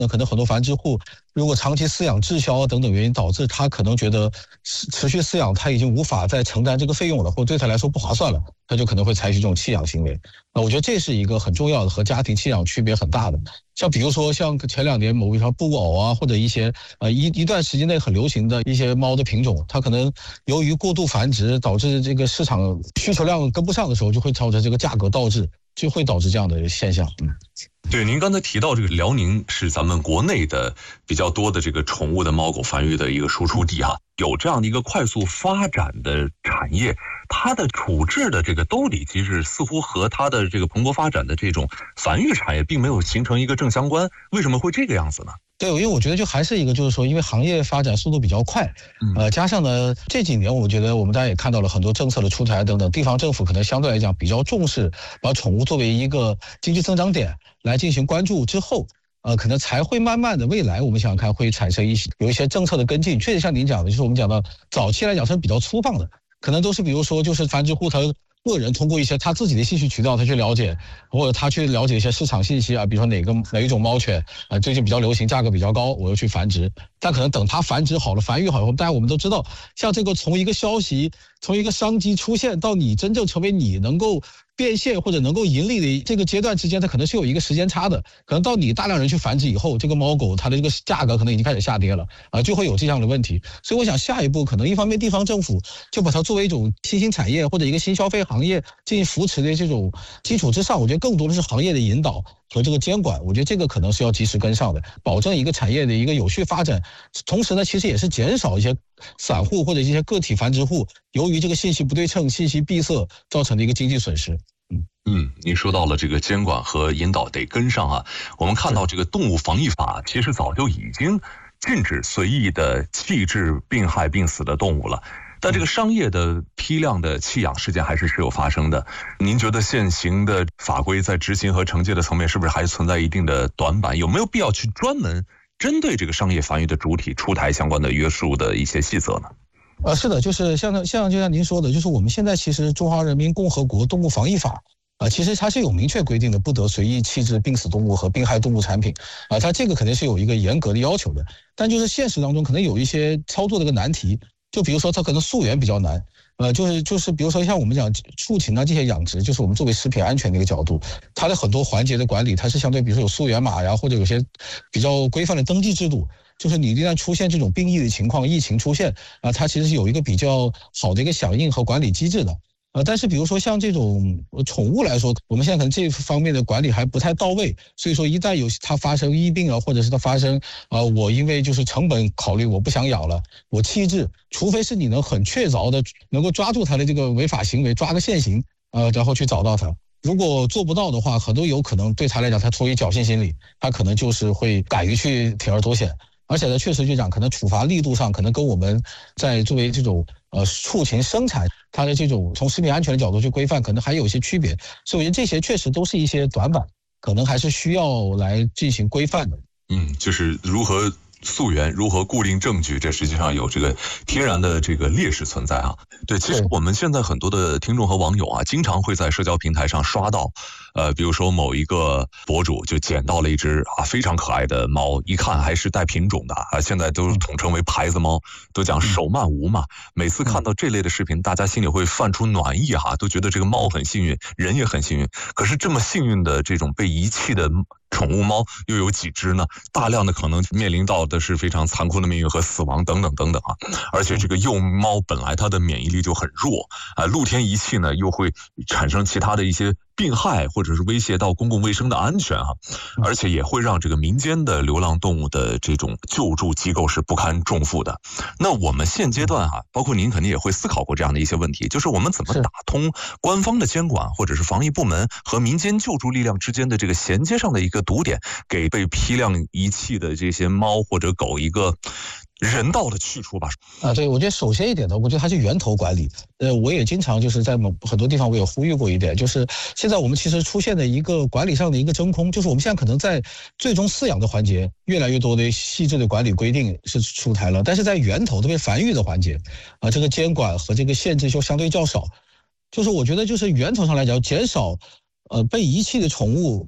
那可能很多繁殖户如果长期饲养滞销等等原因导致他可能觉得持续饲养他已经无法再承担这个费用了，或对他来说不划算了，他就可能会采取这种弃养行为。我觉得这是一个很重要的，和家庭弃养区别很大的。像比如说像前2年某一条布偶啊，或者一些一段时间内很流行的一些猫的品种，它可能由于过度繁殖导致这个市场需求量跟不上的时候，就会造成这个价格倒置，就会导致这样的现象。 对，您刚才提到这个辽宁是咱们国内的比较多的这个宠物的猫狗繁育的一个输出地哈，有这样的一个快速发展的产业，它的处置的这个兜底机制似乎和它的这个蓬勃发展的这种繁育产业并没有形成一个正相关，为什么会这个样子呢？ 对，因为我觉得就还是一个，就是说，因为行业发展速度比较快，加上呢这几年我觉得我们大家也看到了很多政策的出台等等，地方政府可能相对来讲比较重视把宠物作为一个经济增长点来进行关注之后，可能才会慢慢的未来我们想想看会产生有一些政策的跟进。确实像您讲的，就是我们讲到早期来讲是比较粗放的，可能都是比如说就是繁殖户他个人通过一些他自己的信息渠道，他去了解，或者他去了解一些市场信息啊，比如说哪一种猫犬最近比较流行，价格比较高，我要去繁殖。但可能等它繁殖好了，繁育好以后，大家我们都知道，像这个从一个消息，从一个商机出现到你真正成为你能够变现或者能够盈利的这个阶段之间，它可能是有一个时间差的。可能到你大量人去繁殖以后，这个猫狗它的这个价格可能已经开始下跌了就会有这样的问题。所以我想下一步可能一方面地方政府就把它作为一种新兴产业或者一个新消费行业进行扶持的这种基础之上，我觉得更多的是行业的引导和这个监管，我觉得这个可能是要及时跟上的，保证一个产业的一个有序发展。同时呢，其实也是减少一些散户或者一些个体繁殖户由于这个信息不对称、信息闭塞造成的一个经济损失。 您说到了这个监管和引导得跟上啊。我们看到这个动物防疫法其实早就已经禁止随意的弃置病害病死的动物了。但这个商业的批量的弃养事件还是时有发生的。您觉得现行的法规在执行和惩戒的层面是不是还存在一定的短板？有没有必要去专门针对这个商业繁育的主体出台相关的约束的一些细则呢？ 是的，就是就像您说的，就是我们现在其实《中华人民共和国动物防疫法》其实它是有明确规定的，不得随意弃置病死动物和病害动物产品它这个肯定是有一个严格的要求的。但就是现实当中可能有一些操作的一个难题，就比如说它可能溯源比较难，就是比如说像我们讲畜禽这些养殖，就是我们作为食品安全的一个角度，它的很多环节的管理，它是相对比如说有溯源码呀，或者有些比较规范的登记制度。就是你一旦出现这种病疫的情况，疫情出现它其实是有一个比较好的一个响应和管理机制的。但是比如说像这种宠物来说，我们现在可能这方面的管理还不太到位，所以说一旦有它发生疫病或者是它发生我因为就是成本考虑我不想养了，我弃置，除非是你能很确凿的能够抓住它的这个违法行为，抓个现行然后去找到它。如果做不到的话，很多有可能对他来讲，他出于侥幸心理，他可能就是会敢于去铤而走险。而且呢，确实就讲，可能处罚力度上，可能跟我们在作为这种畜禽生产它的这种从食品安全的角度去规范，可能还有一些区别。所以我觉得这些确实都是一些短板，可能还是需要来进行规范的。 就是如何溯源，如何固定证据，这实际上有这个天然的这个劣势存在啊。对，其实我们现在很多的听众和网友经常会在社交平台上刷到，比如说某一个博主就捡到了一只非常可爱的猫，一看还是带品种的现在都统称为牌子猫，都讲手慢无嘛。每次看到这类的视频，大家心里会泛出暖意都觉得这个猫很幸运，人也很幸运。可是这么幸运的这种被遗弃的宠物猫又有几只呢？大量的可能面临到的是非常残酷的命运和死亡等等等等而且这个幼猫本来它的免疫力就很弱露天遗弃呢又会产生其他的一些病害，或者是威胁到公共卫生的安全而且也会让这个民间的流浪动物的这种救助机构是不堪重负的。那我们现阶段包括您肯定也会思考过这样的一些问题，就是我们怎么打通官方的监管或者是防疫部门和民间救助力量之间的这个衔接上的一个堵点，给被批量遗弃的这些猫或者狗一个人道的去处吧。 对，我觉得首先一点呢，我觉得它是源头管理。我也经常就是在很多地方我也呼吁过一点，就是现在我们其实出现的一个管理上的一个真空，就是我们现在可能在最终饲养的环节，越来越多的细致的管理规定是出台了，但是在源头特别繁育的环节这个监管和这个限制就相对较少。就是我觉得就是源头上来讲，减少被遗弃的宠物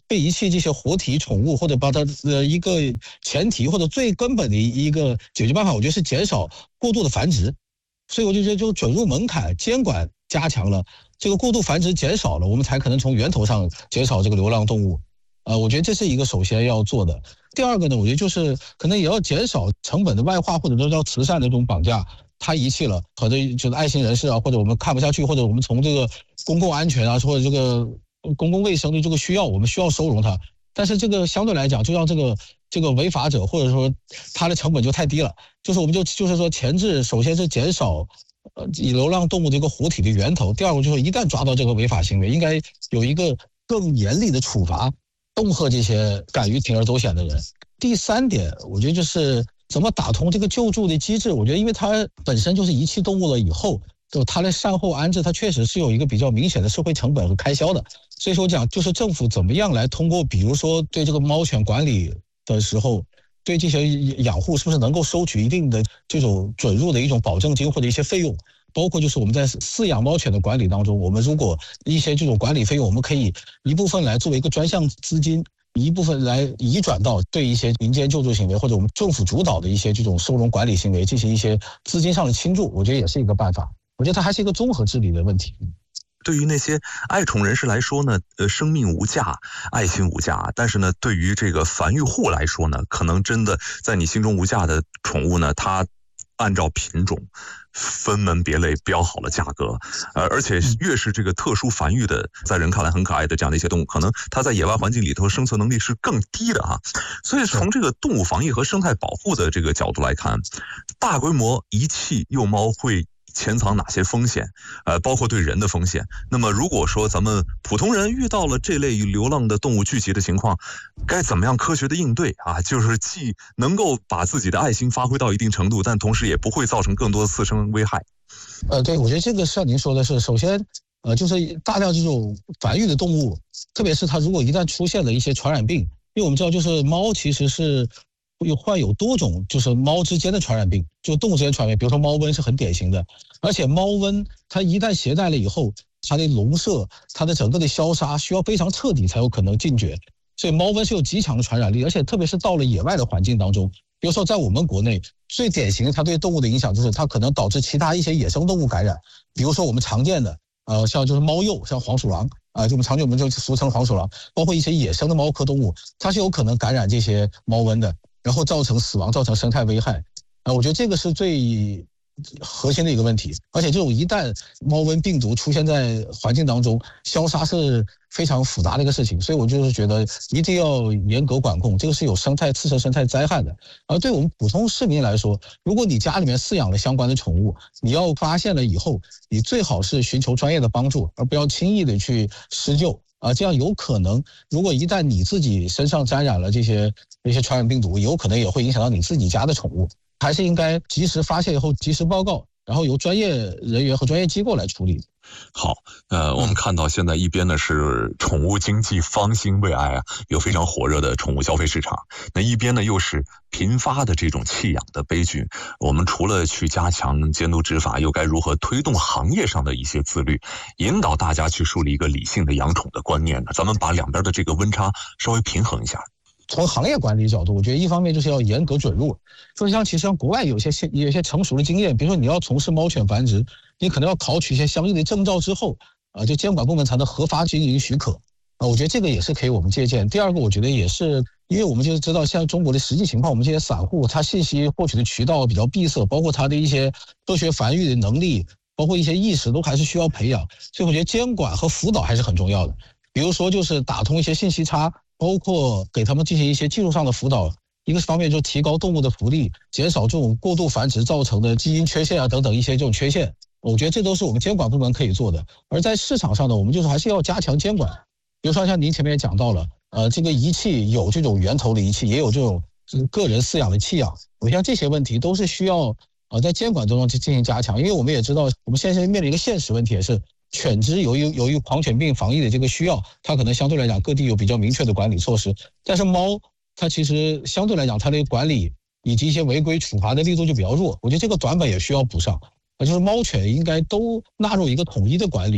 被遗弃这些活体宠物，或者把它的一个前提或者最根本的一个解决办法，我觉得是减少过度的繁殖。所以我就觉得，就准入门槛监管加强了，这个过度繁殖减少了，我们才可能从源头上减少这个流浪动物。我觉得这是一个首先要做的。第二个呢，我觉得就是可能也要减少成本的外化，或者说叫慈善的这种绑架。他遗弃了，可能就是爱心人士啊，或者我们看不下去，或者我们从这个公共安全啊，或者这个公共卫生的这个需要，我们需要收容它。但是这个相对来讲，就让这个违法者或者说他的成本就太低了。就是我们就是说前置，首先是减少以流浪动物这个活体的源头。第二个就是一旦抓到这个违法行为，应该有一个更严厉的处罚，恫吓这些敢于铤而走险的人。第三点，我觉得就是怎么打通这个救助的机制。我觉得因为它本身就是遗弃动物了以后，就它的善后安置，它确实是有一个比较明显的社会成本和开销的。所以说讲就是政府怎么样来通过比如说对这个猫犬管理的时候，对这些养护是不是能够收取一定的这种准入的一种保证金或者一些费用。包括就是我们在饲养猫犬的管理当中，我们如果一些这种管理费用，我们可以一部分来作为一个专项资金，一部分来移转到对一些民间救助行为或者我们政府主导的一些这种收容管理行为进行一些资金上的倾注，我觉得也是一个办法。我觉得它还是一个综合治理的问题。 对于那些爱宠人士来说呢，生命无价，爱心无价。但是呢，对于这个繁育户来说呢，可能真的在你心中无价的宠物呢，它按照品种分门别类标好了价格，而且越是这个特殊繁育的，在人看来很可爱的这样的一些动物，可能它在野外环境里头生存能力是更低的哈。所以从这个动物防疫和生态保护的这个角度来看，大规模遗弃幼猫会潜藏哪些风险？包括对人的风险。那么如果说咱们普通人遇到了这类流浪的动物聚集的情况，该怎么样科学的应对啊？就是既能够把自己的爱心发挥到一定程度，但同时也不会造成更多的次生危害。 对，我觉得这个像您说的是，首先就是大量这种繁育的动物，特别是它如果一旦出现了一些传染病，因为我们知道就是猫其实是患有多种就是猫之间的传染病，就动物之间传染病，比如说猫瘟是很典型的。而且猫瘟它一旦携带了以后，它的笼舍，它的整个的消杀需要非常彻底才有可能禁绝。所以猫瘟是有极强的传染力，而且特别是到了野外的环境当中，比如说在我们国内最典型的它对动物的影响就是它可能导致其他一些野生动物感染，比如说我们常见的像就是猫鼬，像黄鼠狼就我们常见我们就俗称黄鼠狼，包括一些野生的猫科动物，它是有可能感染这些猫瘟的，然后造成死亡，造成生态危害。我觉得这个是最核心的一个问题。而且这种一旦猫瘟病毒出现在环境当中，消杀是非常复杂的一个事情，所以我就是觉得一定要严格管控，这个是有次生生态灾害的。而对我们普通市民来说，如果你家里面饲养了相关的宠物，你要发现了以后，你最好是寻求专业的帮助，而不要轻易的去施救。这样有可能，如果一旦你自己身上沾染了这些传染病毒，有可能也会影响到你自己家的宠物。还是应该及时发现以后及时报告，然后由专业人员和专业机构来处理。 好，我们看到现在一边呢是宠物经济方兴未艾啊，有非常火热的宠物消费市场，那一边呢又是频发的这种弃养的悲剧。我们除了去加强监督执法，又该如何推动行业上的一些自律，引导大家去树立一个理性的养宠的观念呢？咱们把两边的这个温差稍微平衡一下。 从行业管理角度，我觉得一方面就是要严格准入，就像其实国外有些成熟的经验，比如说你要从事猫犬繁殖，你可能要考取一些相应的证照之后，就监管部门才能合法经营许可。我觉得这个也是可以我们借鉴。第二个，我觉得也是因为我们就知道现在中国的实际情况，我们这些散户他信息获取的渠道比较闭塞，包括他的一些科学繁育的能力，包括一些意识都还是需要培养。所以我觉得监管和辅导还是很重要的。比如说就是打通一些信息差，包括给他们进行一些技术上的辅导，一个方面就提高动物的福利，减少这种过度繁殖造成的基因缺陷等等一些这种缺陷，我觉得这都是我们监管部门可以做的。而在市场上呢，我们就是还是要加强监管。比如说像您前面也讲到了，这个遗弃有这种源头的遗弃，也有这种个人饲养的弃养，我像这些问题都是需要在监管中去进行加强。因为我们也知道，我们现在面临一个现实问题，也是犬只由于狂犬病防疫的这个需要，它可能相对来讲各地有比较明确的管理措施，但是猫它其实相对来讲它的管理以及一些违规处罚的力度就比较弱，我觉得这个短板也需要补上。就是猫犬应该都纳入一个统一的管理，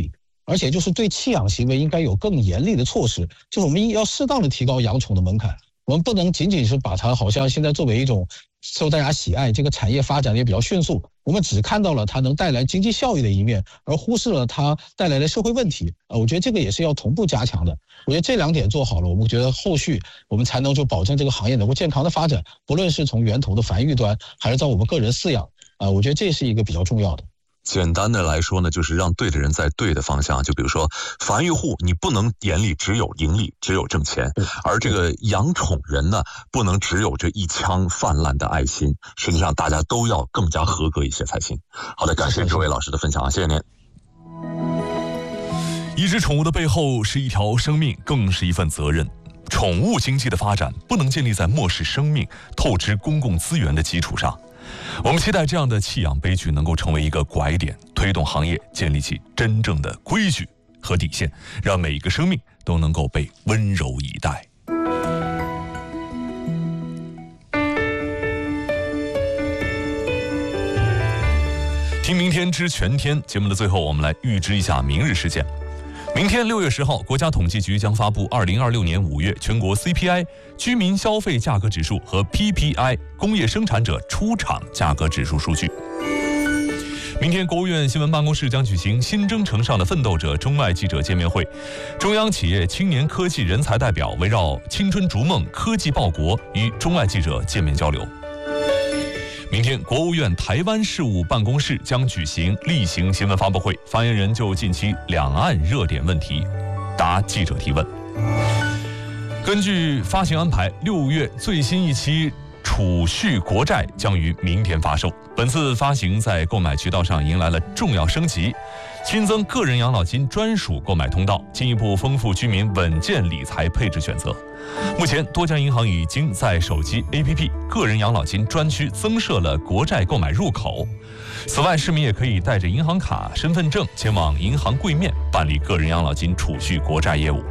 而且就是对弃养行为应该有更严厉的措施，就是我们要适当的提高养宠的门槛。我们不能仅仅是把它好像现在作为一种受大家喜爱，这个产业发展的也比较迅速，我们只看到了它能带来经济效益的一面，而忽视了它带来的社会问题。我觉得这个也是要同步加强的。我觉得这2点做好了，我们觉得后续我们才能就保证这个行业能够健康的发展，不论是从源头的繁育端，还是在我们个人饲养，我觉得这是一个比较重要的。 简单的来说呢，就是让对的人在对的方向。就比如说繁育户，你不能眼里只有盈利，只有挣钱，而这个养宠人呢，不能只有这一腔泛滥的爱心。实际上大家都要更加合格一些才行。好的，感谢这位老师的分享啊，谢谢您。 一只宠物的背后是一条生命，更是一份责任。宠物经济的发展不能建立在漠视生命、透支公共资源的基础上。我们期待这样的弃养悲剧能够成为一个拐点，推动行业建立起真正的规矩和底线，让每一个生命都能够被温柔以待。听明天知全天节目的最后，我们来预知一下明日事件。明天6月10号，国家统计局将发布2026年5月全国 CPI 居民消费价格指数和 PPI 工业生产者出厂价格指数数据。明天，国务院新闻办公室将举行新征程上的奋斗者中外记者见面会，中央企业青年科技人才代表围绕青春逐梦、科技报国与中外记者见面交流。明天，国务院台湾事务办公室将举行例行新闻发布会，发言人就近期两岸热点问题答记者提问。根据发行安排，6月最新一期储蓄国债将于明天发售。本次发行在购买渠道上迎来了重要升级，新增个人养老金专属购买通道，进一步丰富居民稳健理财配置选择。目前，多家银行已经在手机 APP 个人养老金专区增设了国债购买入口。此外，市民也可以带着银行卡、身份证前往银行柜面办理个人养老金储蓄国债业务。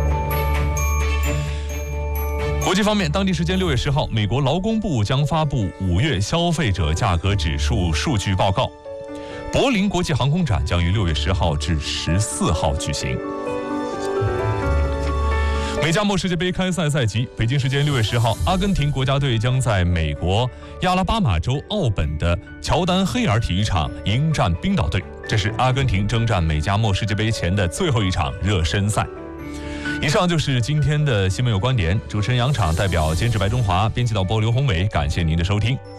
国际方面，当地时间6月10号，美国劳工部将发布5月消费者价格指数数据报告。柏林国际航空展将于6月10号至14号举行。美加墨世界杯开赛赛季，北京时间6月10号，阿根廷国家队将在美国亚拉巴马州奥本的乔丹黑尔体育场迎战冰岛队，这是阿根廷征战美加墨世界杯前的最后一场热身赛。以上就是今天的新闻有观点，主持人杨昶代表监制白中华，编辑导播刘宏伟，感谢您的收听。